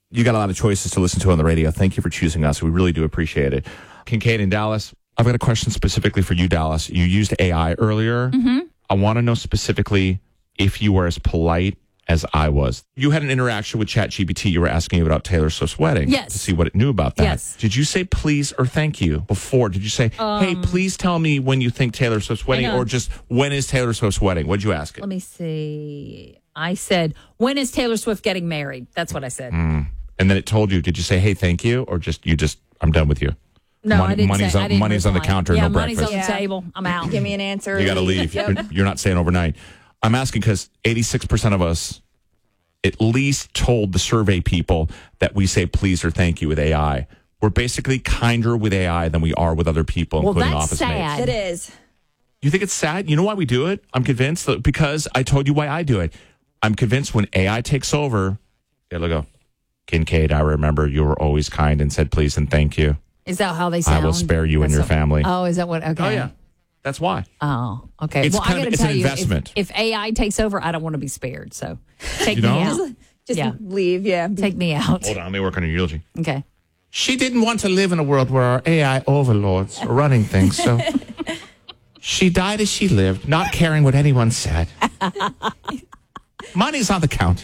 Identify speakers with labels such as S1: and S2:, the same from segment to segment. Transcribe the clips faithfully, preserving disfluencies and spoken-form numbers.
S1: you got a lot of choices to listen to on the radio. Thank you for choosing us. We really do appreciate it. Kincaid in Dallas, I've got a question specifically for you, Dallas. You used A I earlier.
S2: Mm-hmm.
S1: I want to know specifically if you were as polite as I was. You had an interaction with ChatGPT. You were asking about Taylor Swift's wedding.
S2: Yes.
S1: To see what it knew about that.
S2: Yes.
S1: Did you say please or thank you before? Did you say,
S2: Um,
S1: hey, please tell me when you think Taylor Swift's wedding,
S2: know.
S1: or just when is Taylor Swift's wedding? What'd you ask it?
S2: Let me see. I said, when is Taylor Swift getting married? That's what I said.
S1: Mm. And then it told you, did you say, hey, thank you? Or just, you just, I'm done with you?
S2: No,
S1: Money-
S2: I didn't
S1: money's
S2: say,
S1: on-
S2: I didn't
S1: money's on the
S2: reply.
S1: counter,
S2: yeah,
S1: no
S2: money's
S1: breakfast.
S2: on the
S3: Yeah.
S2: table. I'm out.
S3: Give me an answer.
S1: You got to leave. You're, you're not staying overnight. I'm asking because eighty-six percent of us at least told the survey people that we say please or thank you with A I. We're basically kinder with A I than we are with other people,
S2: Well,
S1: including
S2: that's
S1: office
S2: sad.
S1: mates.
S3: It is.
S1: You think it's sad? You know why we do it? I'm convinced that because I told you why I do it. I'm convinced when A I takes over, it'll go, Kincaid, I remember you were always kind and said please and thank you.
S2: Is that how they sound?
S1: I will spare you and
S2: That's
S1: your
S2: what-
S1: family.
S2: Oh, is that what? Okay.
S1: Oh, yeah. That's why.
S2: Oh, okay.
S1: It's
S2: well,
S1: kind
S2: I
S1: of-
S2: got to
S1: it's
S2: tell
S1: an
S2: you, if-
S1: investment.
S2: If, A I takes over, I don't want to be spared. So take
S1: You
S2: me
S1: don't?
S2: out.
S3: Just, just
S2: Yeah.
S3: leave. Yeah.
S2: Take me out.
S1: Hold on, let me work on your eulogy.
S2: Okay.
S1: She didn't want to live in a world where our A I overlords are running things, so she died as she lived, not caring what anyone said. Money's on the count.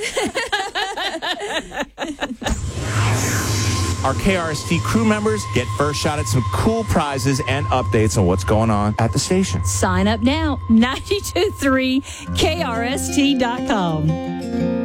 S1: Our K R S T crew members get first shot at some cool prizes and updates on what's going on at the station.
S2: Sign up now. nine two three K R S T dot com.